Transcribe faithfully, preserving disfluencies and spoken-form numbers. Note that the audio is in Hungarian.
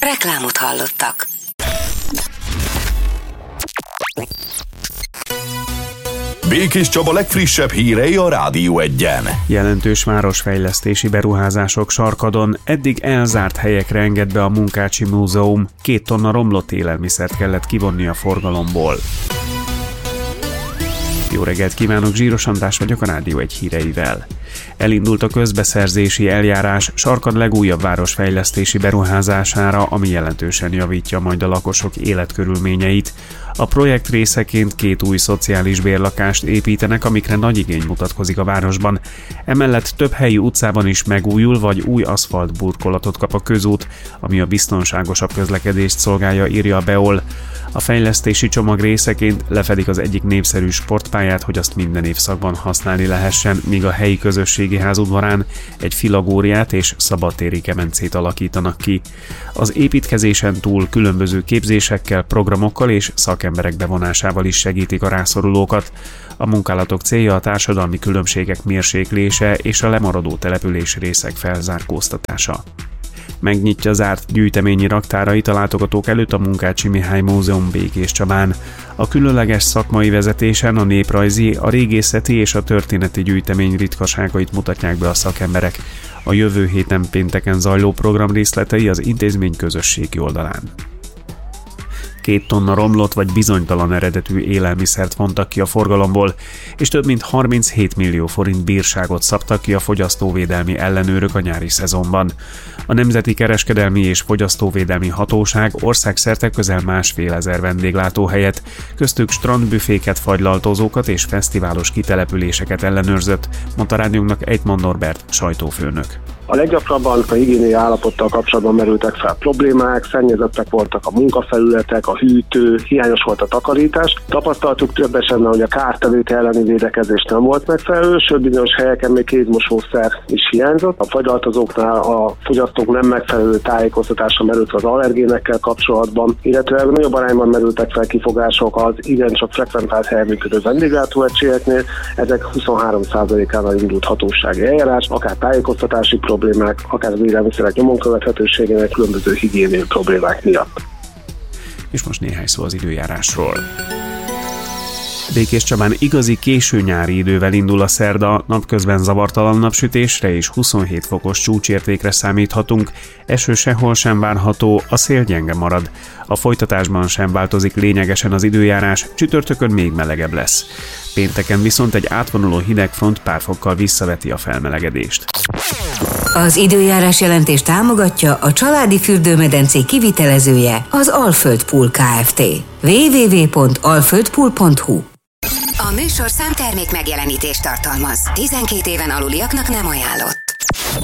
Reklámot hallottak. Békés Csaba legfrissebb hírei a Rádió Egyen. Jelentős városfejlesztési beruházások Sarkadon, eddig elzárt helyekre enged be a Munkácsi Múzeum. Két tonna romlott élelmiszert kellett kivonni a forgalomból. Jó reggelt kívánok, Zsíros András vagyok, a Rádió Egy híreivel. Elindult a közbeszerzési eljárás Sarkad legújabb városfejlesztési beruházására, ami jelentősen javítja majd a lakosok életkörülményeit. A projekt részeként két új szociális bérlakást építenek, amikre nagy igény mutatkozik a városban. Emellett több helyi utcában is megújul, vagy új aszfalt burkolatot kap a közút, ami a biztonságosabb közlekedést szolgálja, írja a Beol. A fejlesztési csomag részeként lefedik az egyik népszerű sportpályát, hogy azt minden évszakban használni lehessen, míg a helyi közösségi ház udvarán egy filagóriát és szabadtéri kemencét alakítanak ki. Az építkezésen túl különböző képzésekkel, programokkal és szakemberek bevonásával is segítik a rászorulókat. A munkálatok célja a társadalmi különbségek mérséklése és a lemaradó település részek felzárkóztatása. Megnyitja zárt gyűjteményi raktárait a látogatók előtt a Munkácsi Mihály Múzeum Békés Csabán. A különleges szakmai vezetésen a néprajzi, a régészeti és a történeti gyűjtemény ritkaságait mutatják be a szakemberek. A jövő héten pénteken zajló program részletei az intézmény közösségi oldalán. Két tonna romlott vagy bizonytalan eredetű élelmiszert vontak ki a forgalomból, és több mint harminchét millió forint bírságot szabtak ki a fogyasztóvédelmi ellenőrök a nyári szezonban. A Nemzeti Kereskedelmi és Fogyasztóvédelmi Hatóság országszerte közel másfél ezer vendéglátóhelyet, köztük strandbüféket, fagylaltozókat és fesztiválos kitelepüléseket ellenőrzött, mondta rádiónknak Ejtman Norbert, sajtófőnök. A leggyakrabban a higiéniai állapottal kapcsolatban merültek fel problémák, szennyezettek voltak a munkafelületek, a hűtő, hiányos volt a takarítás. Tapasztaltuk több esetben, hogy a kártevők elleni védekezés nem volt megfelelő, sőt bizonyos helyeken még kézmosószer is hiányzott. A fagylaltozóknál a fogyasztók nem megfelelő tájékoztatása merült az allergénekkel kapcsolatban, illetve nagyobb arányban merültek fel kifogások az igencsak frekventált helyen működő vendéglátóegységeknél. Ezek huszonhárom százalékánál indult hatósági eljárás, akár tájékoztatási problémák, problémák, akár az élelmiszerek nyomon követhetőségének, különböző higiéniai problémák miatt. És most néhány szó az időjárásról. Békés Csabán igazi késő nyári idővel indul a szerda, napközben zavartalan napsütésre és huszonhét fokos csúcsértékre számíthatunk, eső sehol sem várható, a szél gyenge marad. A folytatásban sem változik lényegesen az időjárás, csütörtökön még melegebb lesz. Pénteken viszont egy átvonuló hidegfront pár fokkal visszaveti a felmelegedést. Az időjárás jelentést támogatja a családi fürdőmedencé kivitelezője, az Alföld Pool Kft. double-u double-u double-u pont alföld pool pont hu. A műsorszám termék megjelenítést tartalmaz. tizenkét éven aluliaknak nem ajánlott.